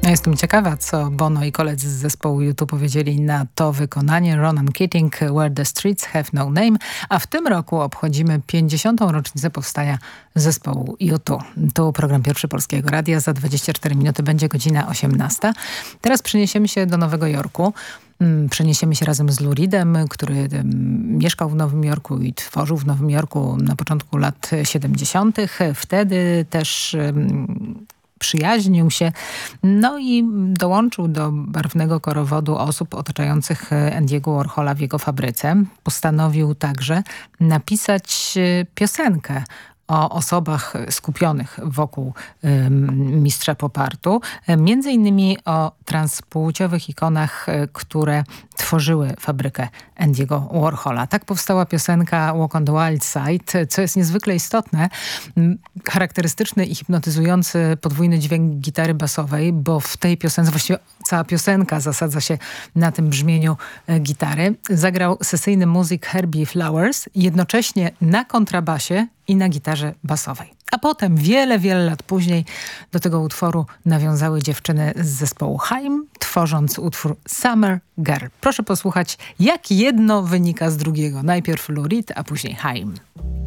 Ja jestem ciekawa, co Bono i koledzy z zespołu U2 powiedzieli na to wykonanie. Ronan Keating, Where the Streets Have No Name. A w tym roku obchodzimy 50. rocznicę powstania zespołu U2. Tu program Pierwszy Polskiego Radia. Za 24 minuty będzie godzina 18. Teraz przeniesiemy się do Nowego Jorku. Przeniesiemy się razem z Lou Reedem, który mieszkał w Nowym Jorku i tworzył w Nowym Jorku na początku lat 70. Wtedy też przyjaźnił się, no i dołączył do barwnego korowodu osób otaczających Andy'ego Warhola w jego fabryce. Postanowił także napisać piosenkę o osobach skupionych wokół mistrza pop-artu, między innymi o transpłciowych ikonach, które tworzyły fabrykę Andy'ego Warhola. Tak powstała piosenka Walk on the Wild Side, co jest niezwykle istotne. Charakterystyczny i hipnotyzujący podwójny dźwięk gitary basowej, bo w tej piosence, właściwie cała piosenka zasadza się na tym brzmieniu gitary. Zagrał sesyjny muzyk Herbie Flowers, jednocześnie na kontrabasie i na gitarze basowej. A potem, wiele lat później, do tego utworu nawiązały dziewczyny z zespołu Haim, tworząc utwór Summer Girl. Proszę posłuchać, jak jedno wynika z drugiego. Najpierw Lou Reed, a później Haim.